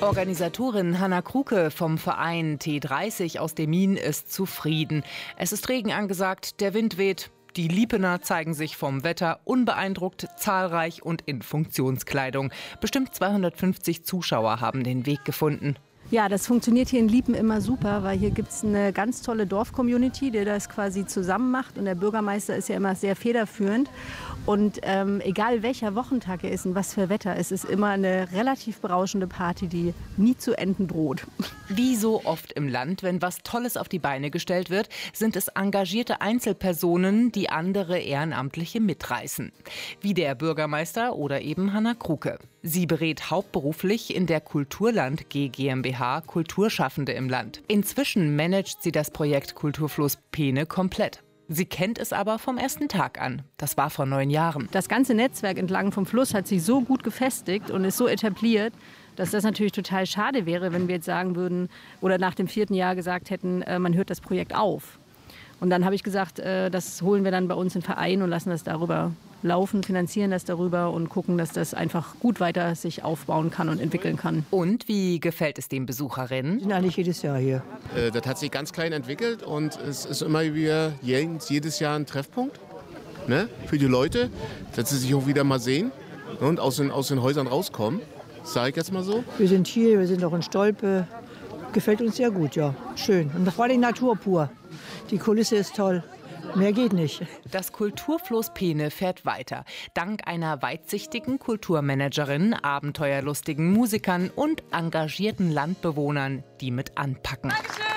Organisatorin Hanna Kruke vom Verein T30 aus Demmin ist zufrieden. Es ist Regen angesagt, der Wind weht. Die Liepener zeigen sich vom Wetter unbeeindruckt, zahlreich und in Funktionskleidung. Bestimmt 250 Zuschauer haben den Weg gefunden. Ja, das funktioniert hier in Liepen immer super, weil hier gibt es eine ganz tolle Dorf-Community, die das quasi zusammen macht. Und der Bürgermeister ist ja immer sehr federführend. Und egal welcher Wochentag er ist und was für Wetter, es ist immer eine relativ berauschende Party, die nie zu enden droht. Wie so oft im Land, wenn was Tolles auf die Beine gestellt wird, sind es engagierte Einzelpersonen, die andere Ehrenamtliche mitreißen. Wie der Bürgermeister oder eben Hanna Kruke. Sie berät hauptberuflich in der Kulturland G GmbH Kulturschaffende im Land. Inzwischen managt sie das Projekt Kulturfluss Peene komplett. Sie kennt es aber vom ersten Tag an. Das war vor 9 Jahren. Das ganze Netzwerk entlang vom Fluss hat sich so gut gefestigt und ist so etabliert, dass das natürlich total schade wäre, wenn wir jetzt sagen würden oder nach dem 4. Jahr gesagt hätten, man hört das Projekt auf. Und dann habe ich gesagt, das holen wir dann bei uns in den Verein und lassen das darüber laufen, finanzieren das darüber und gucken, dass das einfach gut weiter sich aufbauen kann und entwickeln kann. Und wie gefällt es den Besucherinnen? Wir sind eigentlich jedes Jahr hier. Das hat sich ganz klein entwickelt und es ist immer wieder jedes Jahr ein Treffpunkt, ne, für die Leute, dass sie sich auch wieder mal sehen und aus den Häusern rauskommen, sage ich jetzt mal so. Wir sind hier, wir sind auch in Stolpe. Gefällt uns sehr gut, ja. Schön. Und vor allem Natur pur. Die Kulisse ist toll. Mehr geht nicht. Das Kulturfloß Peene fährt weiter. Dank einer weitsichtigen Kulturmanagerin, abenteuerlustigen Musikern und engagierten Landbewohnern, die mit anpacken.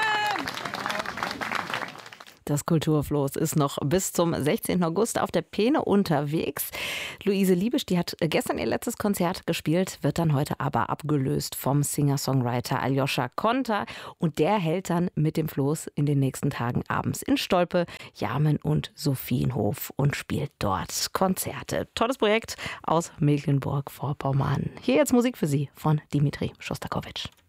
Das Kulturfloß ist noch bis zum 16. August auf der Peene unterwegs. Luise Liebisch, die hat gestern ihr letztes Konzert gespielt, wird dann heute aber abgelöst vom Singer-Songwriter Aljoscha Konta. Und der hält dann mit dem Floß in den nächsten Tagen abends in Stolpe, Jarmen und Sophienhof und spielt dort Konzerte. Tolles Projekt aus Mecklenburg-Vorpommern. Hier jetzt Musik für Sie von Dimitri Schostakowitsch.